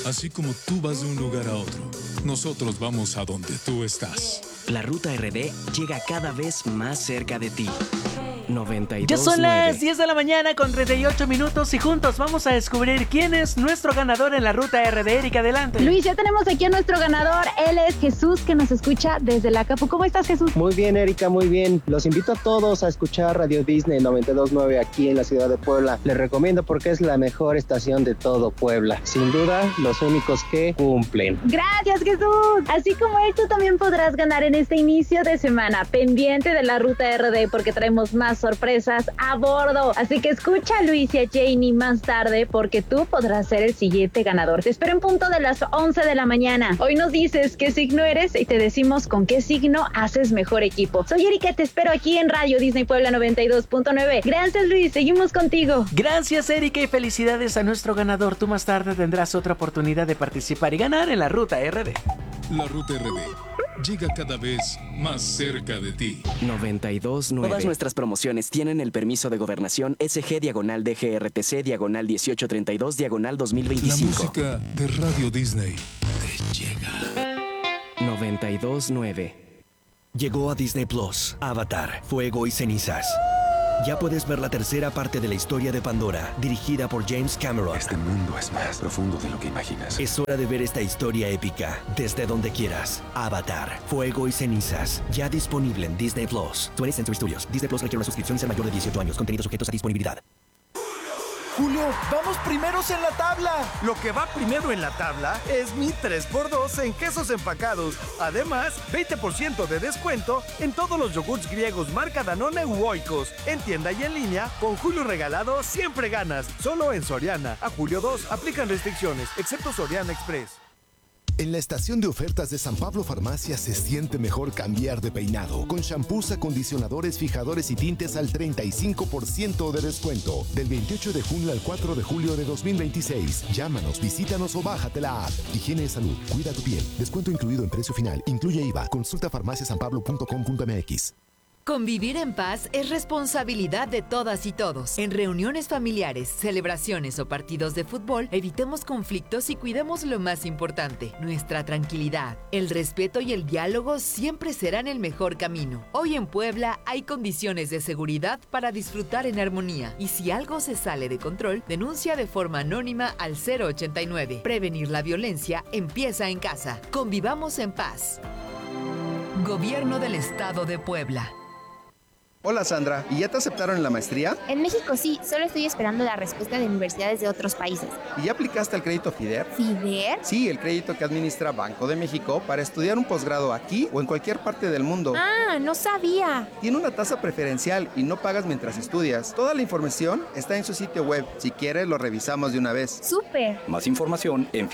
Así como tú vas de un lugar a otro, nosotros vamos a donde tú estás. La Ruta RD llega cada vez más cerca de ti. 92.9. Ya son las 10 de la mañana con 38 minutos y juntos vamos a descubrir quién es nuestro ganador en la Ruta RD. Erika, adelante. Luis, ya tenemos aquí a nuestro ganador. Él es Jesús, que nos escucha desde la Capu. ¿Cómo estás, Jesús? Muy bien, Erika, muy bien. Los invito a todos a escuchar Radio Disney 92.9 aquí en la ciudad de Puebla. Les recomiendo porque es la mejor estación de todo Puebla. Sin duda, los únicos que cumplen. Gracias, Jesús. Así como él, tú también podrás ganar en este inicio de semana, pendiente de la Ruta RD, porque traemos más sorpresas a bordo. Así que escucha a Luis y a Janie más tarde, porque tú podrás ser el siguiente ganador. Te espero en punto de las 11 de la mañana. Hoy nos dices qué signo eres y te decimos con qué signo haces mejor equipo. Soy Erika, te espero aquí en Radio Disney Puebla 92.9. Gracias, Luis, seguimos contigo. Gracias, Erika, y felicidades a nuestro ganador. Tú más tarde tendrás otra oportunidad de participar y ganar en la Ruta RD. La Ruta RD llega cada vez más cerca de ti. 92.9. Todas nuestras promociones tienen el permiso de gobernación SG/DGRTC/1832/2025. La música de Radio Disney te llega. 92.9. Llegó a Disney Plus, Avatar, Fuego y Cenizas. Ya puedes ver la tercera parte de la historia de Pandora, dirigida por James Cameron. Este mundo es más profundo de lo que imaginas. Es hora de ver esta historia épica desde donde quieras. Avatar, Fuego y Cenizas, ya disponible en Disney Plus. 20th Century Studios. Disney Plus requiere una suscripción y ser mayor de 18 años. Contenidos sujetos a disponibilidad. Julio, vamos primeros en la tabla. Lo que va primero en la tabla es mi 3x2 en quesos empacados. Además, 20% de descuento en todos los yogurts griegos marca Danone u Oikos. En tienda y en línea, con Julio regalado siempre ganas. Solo en Soriana. A julio 2 aplican restricciones, excepto Soriana Express. En la estación de ofertas de San Pablo Farmacia se siente mejor cambiar de peinado. Con shampoos, acondicionadores, fijadores y tintes al 35% de descuento. Del 28 de junio al 4 de julio de 2026. Llámanos, visítanos o bájate la app. Higiene y salud. Cuida tu piel. Descuento incluido en precio final. Incluye IVA. Consulta farmaciasanpablo.com.mx. Convivir en paz es responsabilidad de todas y todos. En reuniones familiares, celebraciones o partidos de fútbol, evitemos conflictos y cuidemos lo más importante, nuestra tranquilidad. El respeto y el diálogo siempre serán el mejor camino. Hoy en Puebla hay condiciones de seguridad para disfrutar en armonía. Y si algo se sale de control, denuncia de forma anónima al 089. Prevenir la violencia empieza en casa. Convivamos en paz. Gobierno del Estado de Puebla. Hola Sandra, ¿y ya te aceptaron en la maestría? En México sí, solo estoy esperando la respuesta de universidades de otros países. ¿Y ya aplicaste al crédito FIDER? ¿FIDER? Sí, el crédito que administra Banco de México para estudiar un posgrado aquí o en cualquier parte del mundo. Ah, no sabía. Tiene una tasa preferencial y no pagas mientras estudias. Toda la información está en su sitio web. Si quieres, lo revisamos de una vez. ¡Súper! Más información en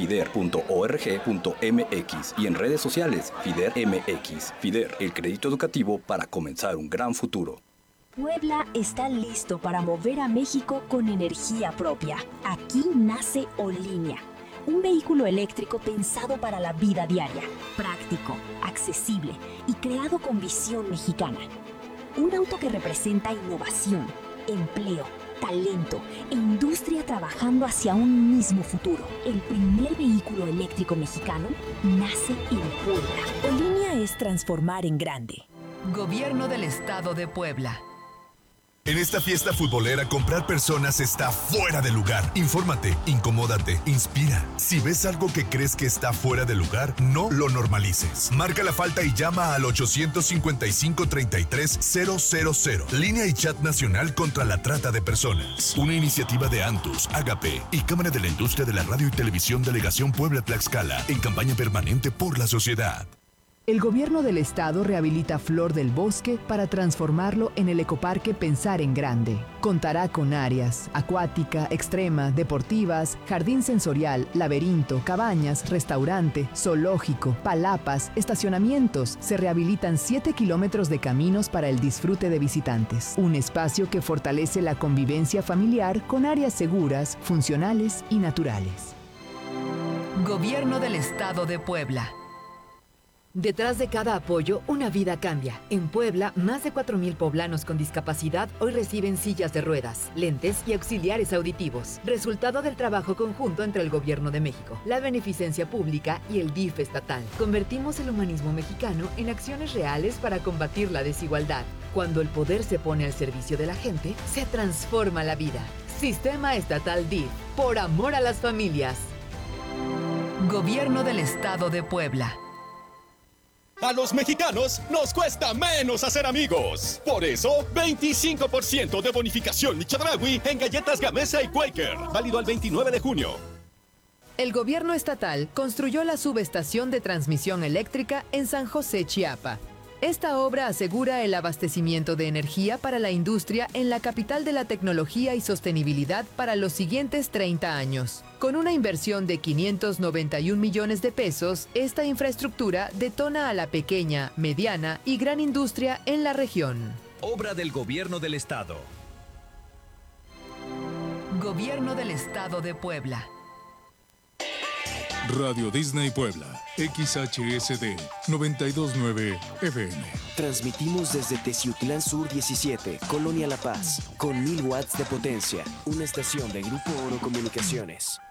fider.org.mx y en redes sociales FIDER MX. FIDER, el crédito educativo para comenzar un gran futuro. Puebla está listo para mover a México con energía propia. Aquí nace Olinea, un vehículo eléctrico pensado para la vida diaria, práctico, accesible y creado con visión mexicana. Un auto que representa innovación, empleo, talento e industria trabajando hacia un mismo futuro. El primer vehículo eléctrico mexicano nace en Puebla. Olinea es transformar en grande. Gobierno del Estado de Puebla. En esta fiesta futbolera, comprar personas está fuera de lugar. Infórmate, incomódate, inspira. Si ves algo que crees que está fuera de lugar, no lo normalices. Marca la falta y llama al 855-33-000. Línea y chat nacional contra la trata de personas. Una iniciativa de Antus, Agape y Cámara de la Industria de la Radio y Televisión Delegación Puebla-Tlaxcala, en campaña permanente por la sociedad. El gobierno del estado rehabilita Flor del Bosque para transformarlo en el ecoparque Pensar en Grande. Contará con áreas acuática, extrema, deportivas, jardín sensorial, laberinto, cabañas, restaurante, zoológico, palapas, estacionamientos. Se rehabilitan 7 kilómetros de caminos para el disfrute de visitantes. Un espacio que fortalece la convivencia familiar con áreas seguras, funcionales y naturales. Gobierno del Estado de Puebla. Detrás de cada apoyo, una vida cambia. En Puebla, más de 4,000 poblanos con discapacidad hoy reciben sillas de ruedas, lentes y auxiliares auditivos. Resultado del trabajo conjunto entre el Gobierno de México, la Beneficencia Pública y el DIF estatal. Convertimos el humanismo mexicano en acciones reales para combatir la desigualdad. Cuando el poder se pone al servicio de la gente, se transforma la vida. Sistema Estatal DIF. Por amor a las familias. Gobierno del Estado de Puebla. A los mexicanos nos cuesta menos hacer amigos. Por eso, 25% de bonificación Chedraui en galletas Gamesa y Quaker. Válido al 29 de junio. El gobierno estatal construyó la subestación de transmisión eléctrica en San José, Chiapa. Esta obra asegura el abastecimiento de energía para la industria en la capital de la tecnología y sostenibilidad para los siguientes 30 años. Con una inversión de 591 millones de pesos, esta infraestructura detona a la pequeña, mediana y gran industria en la región. Obra del Gobierno del Estado. Gobierno del Estado de Puebla. Radio Disney Puebla, XHSD 929 FM. Transmitimos desde Teciutlán Sur 17, Colonia La Paz, con 1000 watts de potencia. Una estación de Grupo Oro Comunicaciones.